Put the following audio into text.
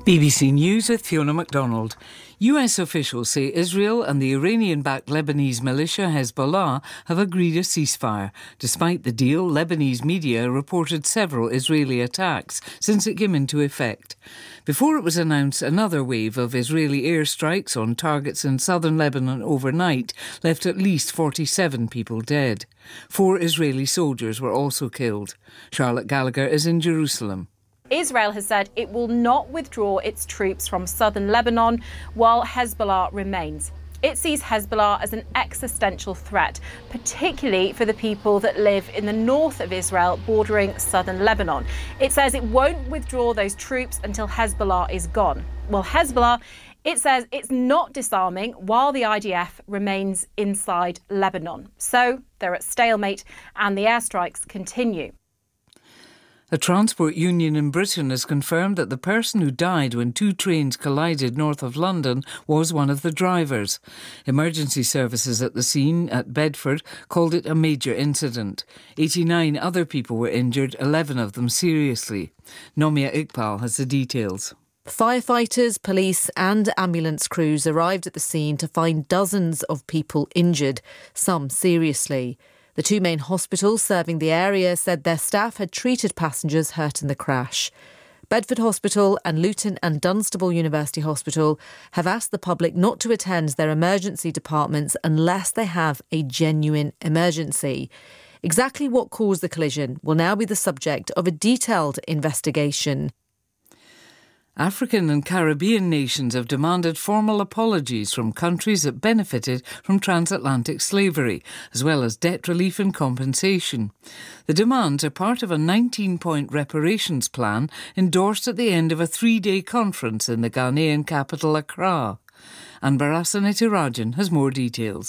BBC News with Fiona MacDonald. US officials say Israel and the Iranian-backed Lebanese militia Hezbollah have agreed a ceasefire. Despite the deal, Lebanese media reported several Israeli attacks since it came into effect. Before it was announced, another wave of Israeli airstrikes on targets in southern Lebanon overnight left at least 47 people dead. 4 Israeli soldiers were also killed. Charlotte Gallagher is in Jerusalem. Israel has said it will not withdraw its troops from southern Lebanon while Hezbollah remains. It sees Hezbollah as an existential threat, particularly for the people that live in the north of Israel bordering southern Lebanon. It says it won't withdraw those troops until Hezbollah is gone. Well, Hezbollah, it says it's not disarming while the IDF remains inside Lebanon. So they're at stalemate and the airstrikes continue. A transport union in Britain has confirmed that the person who died when 2 trains collided north of London was one of the drivers. Emergency services at the scene at Bedford called it a major incident. 89 other people were injured, 11 of them seriously. Nomia Iqbal has the details. Firefighters, police and ambulance crews arrived at the scene to find dozens of people injured, some seriously. The 2 main hospitals serving the area said their staff had treated passengers hurt in the crash. Bedford Hospital and Luton and Dunstable University Hospital have asked the public not to attend their emergency departments unless they have a genuine emergency. Exactly what caused the collision will now be the subject of a detailed investigation. African and Caribbean nations have demanded formal apologies from countries that benefited from transatlantic slavery, as well as debt relief and compensation. The demands are part of a 19-point reparations plan endorsed at the end of a 3-day conference in the Ghanaian capital Accra. Anbarasan Etirajan has more details.